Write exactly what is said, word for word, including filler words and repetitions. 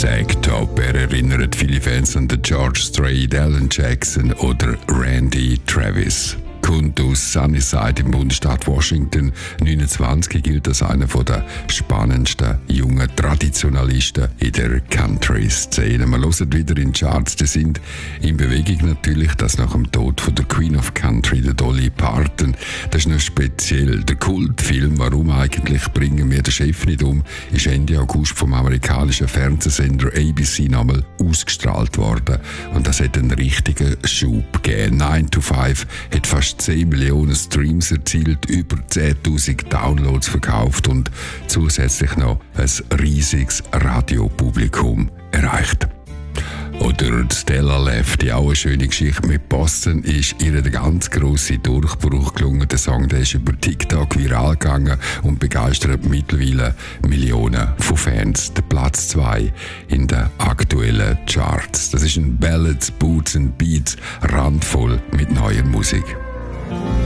Zack Top. Er erinnert viele Fans an den George Strait, Alan Jackson oder Randy Travis. Kommt aus Sunnyside im Bundesstaat Washington. neunundzwanzig gilt als einer der spannendsten jungen Traditionalisten in der Country-Szene. Wir hören wieder in die Charts, die sind in Bewegung natürlich, das nach dem Tod von der Queen of Country, der Dolly Parton. Das ist noch speziell. Der Kultfilm «Warum eigentlich bringen wir den Chef nicht um?» ist Ende August vom amerikanischen Fernsehsender A B C nochmal ausgestrahlt worden. Und das hat einen richtigen Schub gegeben. nine to five hat fast zehn Millionen Streams erzielt, über zehntausend Downloads verkauft und zusätzlich noch ein riesiges Radiopublikum erreicht. Oder Stella Lefty, auch eine schöne Geschichte mit Boston, ist ihr der ganz grosse Durchbruch gelungen. Der Song der ist über TikTok viral gegangen und begeistert mittlerweile Millionen von Fans. Der Platz zwei in den aktuellen Charts. Das ist ein Ballads, Boots and Beats, randvoll mit neuer Musik.